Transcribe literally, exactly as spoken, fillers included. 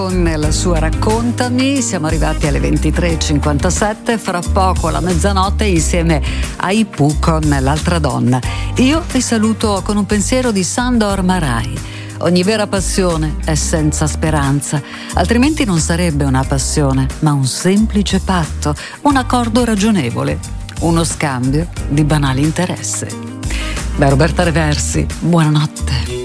Con la sua Raccontami siamo arrivati alle ventitré e cinquantasette, fra poco alla mezzanotte insieme a I P U con L'altra donna. Io vi saluto con un pensiero di Sandor Márai. Ogni vera passione è senza speranza, altrimenti non sarebbe una passione, ma un semplice patto, un accordo ragionevole, uno scambio di banale interesse. Da Roberta Reversi, buonanotte.